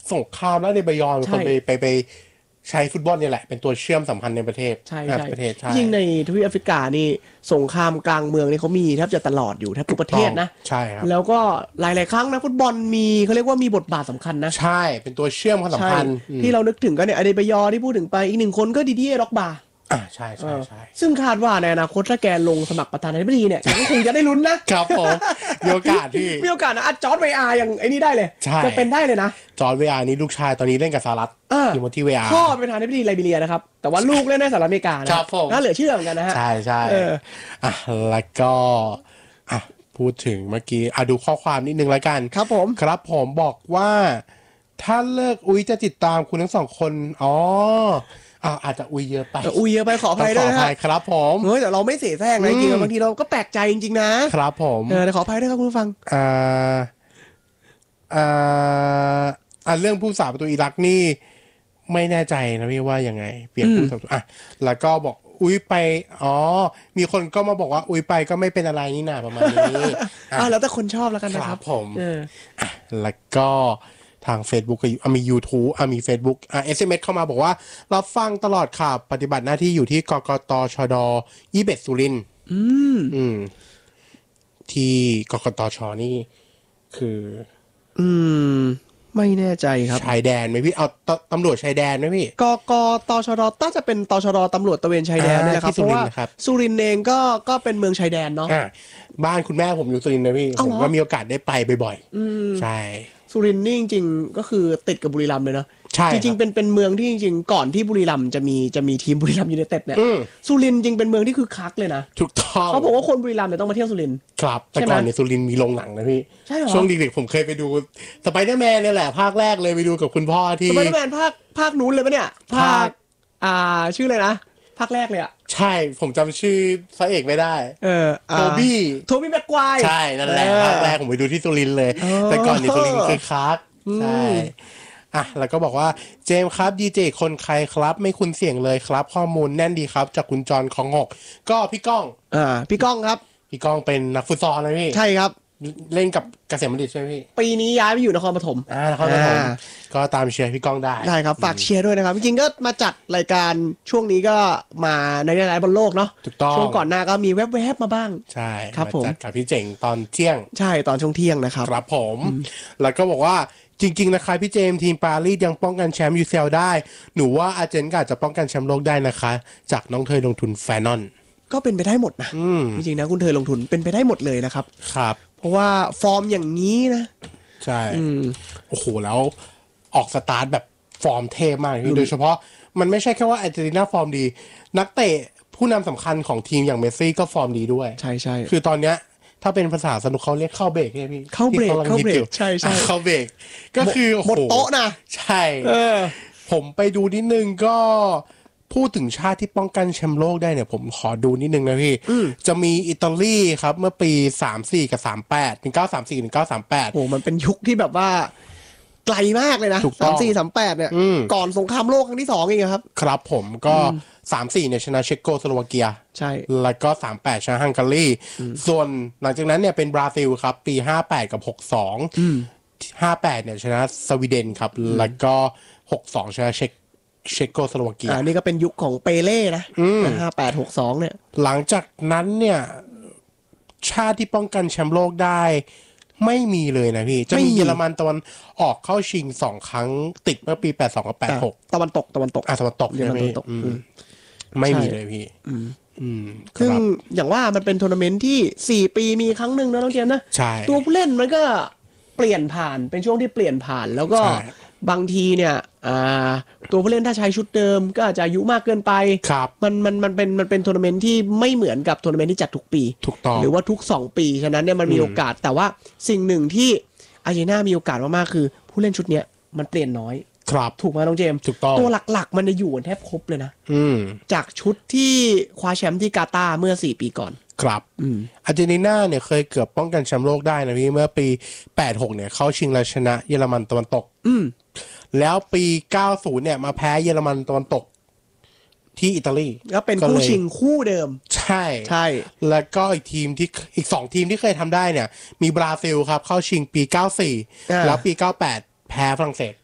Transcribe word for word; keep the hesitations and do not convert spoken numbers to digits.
สงครามแล้วในบยอนเป็นคนไปไปไปใช้ฟุตบอลเนี่ยแหละเป็นตัวเชื่อมสัมพันธ์ในประเทศใช่ใช่ประเทศใช่ยิ่งในทวีปแอฟริกานี่สงครามกลางเมืองนี่เขามีแทบจะตลอดอยู่แทบทุกประเทศนะใช่ครับแล้วก็หลายๆครั้งนะฟุตบอลมีเขาเรียกว่ามีบทบาทสำคัญนะใช่เป็นตัวเชื่อมความสัมพันธ์ที่เรานึกถึงกันเนี่ยอเดบายอที่พูดถึงไปอีกหนึ่งคนก็ดิเดียร็อกบาอ่าใช่ใช่ใช่ซึ่งคาดว่าในอนาคตถ้าแกลงสมัครประธานาธิบดีเนี่ยก็คงจะได้ลุ้นนะครับผมมีโอกาสที่มีโอกาสนะจอร์จเวอาร์อย่างไอ้นี่ได้เลยจะเป็นได้เลยนะจอร์จเวอาร์นี่ลูกชายตอนนี้เล่นกับสหรัฐทีโมธีเวอาร์พ่อเป็นประธานาธิบดีไลบีเรียนะครับแต่ว่าลูกเล่นในสหรัฐอเมริกานะครับน่าเหลือเชื่อเหมือนกันนะฮะใช่ใช่อ่ะแล้วก็อ่ะพูดถึงเมื่อกี้อ่ะดูข้อความนิดนึงแล้วกันครับผมครับผมบอกว่าถ้าเลิกอุ้ยจะติดตามคุณทั้งสองคนอ๋ออ่าอาจจะอุยเยอะไปอุยเยอะไปขออภัยด้วยนะฮะครับผมเฮ้ยแต่เราไม่เสียแซงนะจริงๆบางทีเราก็แปลกใจจริงๆนะครับผมเออขออภัยด้วยครับคุณผู้ฟังอ่าอ่าอ่าเรื่องผู้สาประตูอิรักนี่ไม่แน่ใจนะพี่ว่ายังไงเปลี่ยนผู้สาประตูอ่ะแล้วก็บอกอุ้ยไปอ๋อมีคนก็มาบอกว่าอุ้ยไปก็ไม่เป็นอะไรนี่นาประมาณนี้อ่าแล้วแต่คนชอบแล้วกันนะครับผมอ่ะแล้วก็ทาง Facebook ก็มี YouTube อ่ะมี Facebook อ่ะ เอส เอ็ม เอส เข้ามาบอกว่ารับฟังตลอดค่ะปฏิบัติหน้าที่อยู่ที่กกตชดยี่สิบเอ็ดสุรินทร์อืมอืมที่กกตชนี่คืออืมไม่แน่ใจครับชายแดนไหมพี่เอาตำรวจชายแดนไหมพี่กกตชดน่าจะเป็นตชดตำรวจตระเวนชายแดนนี่แหละครับเพราะว่าสุรินทร์เองก็ก็เป็นเมืองชายแดนเนาะบ้านคุณแม่ผมอยู่สุรินทร์นะพี่ผมก็มีโอกาสได้ไปบ่อยๆใช่สุรินทร์นี่จริงๆก็คือติดกับบุรีรัมย์เลยนะใช่จริงๆเป็นเป็นเมืองที่จริงๆก่อนที่บุรีรัมย์จะมีจะมีทีมบุรีรัมย์ยูไนเต็ดเนี่ยสุรินทร์จริงเป็นเมืองที่คือคักเลยนะถูกต้องเขาบอกว่าคนบุรีรัมย์เนี่ยต้องมาเที่ยวสุรินทร์ครับแต่ก่อนเนี่ยสุรินทร์มีโรงหนังนะพี่ใช่หรอช่วงเด็กๆผมเคยไปดูสไปเดอร์แมนเนี่ยแหละภาคแรกเลยไปดูกับคุณพ่อที่สไปเดอร์แมนภาคภาคนู้นเลยปะเนี่ยภาคอ่าชื่ออะไรนะภาคแรกเลยอ่ะใช่ผมจำชื่อพระเอกไม่ได้เออโทบี้โทบี้แม็กควายใช่นั่นแหละภาคแรกผมไปดูที่สุรินทร์เลยแต่ก่อนนี่สุรินทร์คือคักใช่อ่ะแล้วก็บอกว่าเจมส์ครับดีเจคนใครครับไม่คุ้นเสียงเลยครับข้อมูลแน่นดีครับจากคุณจรของหกก็พี่ก้องอ่าพี่ก้องครับพี่ก้องเป็นนักฟุตซอลนะพี่ใช่ครับเล่นกับเกษมบัณฑิตใช่ไหมพี่ปีนี้ย้ายไปอยู่นครปฐมอ่านครปฐมก็ตามเชียร์พี่ก้องได้ได้ครับฝากเชียร์ด้วยนะครับจริงๆก็มาจัดรายการช่วงนี้ก็มาในหลายๆบอลโลกเนาะถูกต้องช่วงก่อนหน้าก็มีแวบๆมาบ้างใช่ครับผมจัดกับพี่เจ๋งตอนเที่ยงใช่ตอนช่วงเที่ยงนะครับครับผมแล้วก็บอกว่าจริงๆนะคะพี่เจมทีมปารีสยังป้องกันแชมป์ยู ซี แอล ได้หนูว่าอาร์เจนก็อาจจะป้องกันแชมป์โลกได้นะคะจากน้องเธอลงทุนแฟนอนก็เป็นไปได้หมดนะจริงๆนะคุณเธอลงทุนเป็นไปได้หมดเลยนะครับครับเพราะว่าฟอร์มอย่างนี้นะใช่โอ้โหแล้วออกสตาร์ทแบบฟอร์มเทพมากโดยเฉพาะมันไม่ใช่แค่ว่าอาร์เจนตินาฟอร์มดีนักเตะผู้นำสำคัญของทีมอย่างเมสซี่ก็ฟอร์มดีด้วยใช่ใช่คือตอนเนี้ยถ้าเป็นภาษาสนุกเขาเรียกเข้าเบรกใช่ไหมพี่เข้าเบรกเข้าเบรกใช่ใช่เข้าเบรกก็คือหมดโต๊ะนะใช่ผมไปดูนิดนึงก็พูดถึงชาติที่ป้องกันแชมป์โลกได้เนี่ยผมขอดูนิดนึงนะพี่จะมีอิตาลีครับเมื่อปีสามสี่กับสามแปดหนึ่งเก้าสามสี่ หนึ่งเก้าสามแปดโอ้มันเป็นยุคที่แบบว่าไกลมากเลยนะสามสี่สามแปดเนี่ยก่อนสงครามโลกครั้งที่สองเองครับครับผมก็สามสี่เนี่ยชนะเช็กโกสโลวาเกียใช่แล้วก็สามแปดชนะฮังการีส่วนหลังจากนั้นเนี่ยเป็นบราซิลครับปีห้าแปดกับหกสองห้าแปดเนี่ยชนะสวีเดนครับแล้วก็หกสองชนะเช็กเช็กโกสโลวาเกียอ่านี่ก็เป็นยุคของเปเล่นะห้าแปดหกสองเนี่ยหลังจากนั้นเนี่ยชาติที่ป้องกันแชมป์โลกได้ไม่มีเลยนะพี่จะมีเยอรมันตะวันออกเข้าชิงสองครั้งติดเมื่อปีแปดสองกับแปดหกตะวันตกตะวันตกอ่ะตะวันตกเยอรมันตะวันตกไม่มีเลยพี่ซึ่งอย่างว่ามันเป็นทัวร์นาเมนต์ที่สี่ปีมีครั้งหนึ่งนะน้องเจมส์นะตัวผู้เล่นมันก็เปลี่ยนผ่านเป็นช่วงที่เปลี่ยนผ่านแล้วก็บางทีเนี่ยตัวผู้เล่นถ้าใช้ชุดเดิมก็อาจจะอายุมากเกินไปมันมันมันเป็นมันเป็นทัวร์นาเมนต์ที่ไม่เหมือนกับทัวร์นาเมนต์ที่จัดทุกปีถูกต้องหรือว่าทุกสองปีฉะนั้นเนี่ยมันมีโอกาสแต่ว่าสิ่งหนึ่งที่อาร์เจนตินามีโอกาสมากๆคือผู้เล่นชุดเนี้ยมันเปลี่ยนน้อยครับถูกไหมน้องเจมส์ถูกต้องตัวหลักๆมันจะอยู่กันแทบครบเลยนะจากชุดที่คว้าแชมป์ที่กาตาร์เมื่อสี่ปีก่อนครับอาร์เจนตินาเนี่ยเคยเกือบป้องกันแชมป์โลกได้นะพี่เมื่อปีแปดหกเนี่ยเข้าชิงและชนะเยอรมันตะวันตกแล้วปีเก้าสิบเนี่ยมาแพ้เยอรมันตะวันตกที่อิตาลีก็เป็นคู่ชิงคู่เดิมใช่ใช่แล้วก็อีกทีมที่อีกสองทีมที่เคยทำได้เนี่ยมีบราซิลครับเข้าชิงปีเก้าสิบสี่แล้วปีเก้าสิบแปดแพ้ฝรั่งเศส